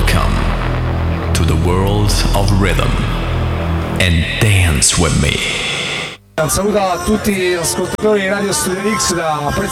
Welcome to the world of rhythm and dance with me. Un saluto a tutti gli ascoltatori di Radio Studio X da